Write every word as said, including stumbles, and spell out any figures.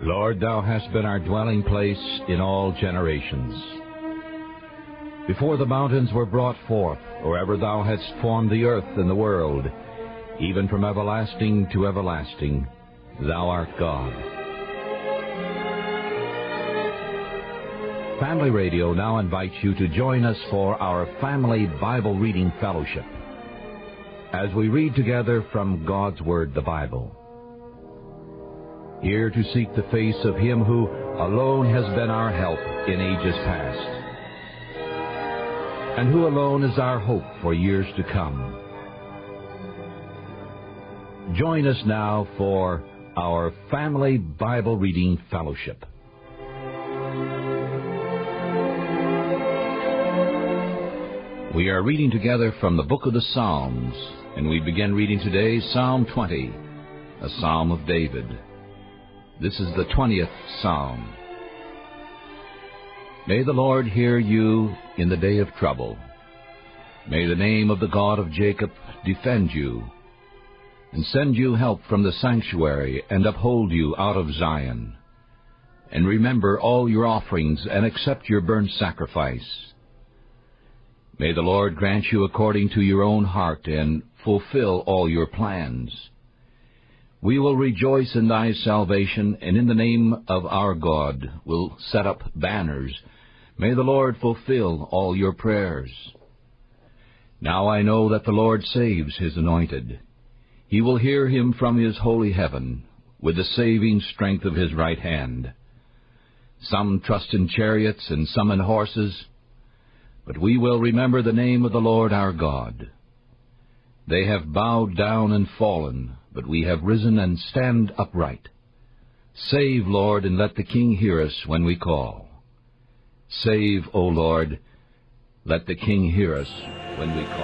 Lord, Thou hast been our dwelling place in all generations. Before the mountains were brought forth, or ever Thou hadst formed the earth and the world, even from everlasting to everlasting, Thou art God. Family Radio now invites you to join us for our Family Bible Reading Fellowship, as we read together from God's Word, the Bible. Here to seek the face of Him who alone has been our help in ages past, and who alone is our hope for years to come. Join us now for our Family Bible Reading Fellowship. We are reading together from the book of the Psalms, and we begin reading today Psalm twenty, a psalm of David. This is the twentieth Psalm. May the Lord hear you in the day of trouble. May the name of the God of Jacob defend you, and send you help from the sanctuary, and uphold you out of Zion. And remember all your offerings, and accept your burnt sacrifice. May the Lord grant you according to your own heart, and fulfill all your plans. We will rejoice in thy salvation, and in the name of our God will set up banners. May the Lord fulfill all your prayers. Now I know that the Lord saves his anointed. He will hear him from his holy heaven, with the saving strength of his right hand. Some trust in chariots, and some in horses, but we will remember the name of the Lord our God. They have bowed down and fallen, but we have risen and stand upright. Save, Lord, and let the King hear us when we call. Save, O Lord, let the King hear us when we call.